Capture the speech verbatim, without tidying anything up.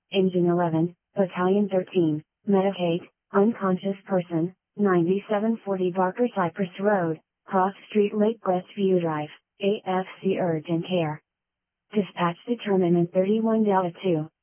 Engine eleven, Battalion thirteen, Medicaid, unconscious person, ninety-seven forty Barker Cypress Road, Cross Street Lake Westview Drive, A F C Urgent Care. Dispatch determinant thirty-one Delta two.